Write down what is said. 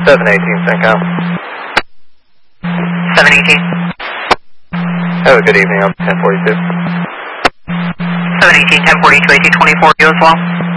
718 Synco. 718. Have a good evening. I'm 1042. 718, 1042, 1824, you as well.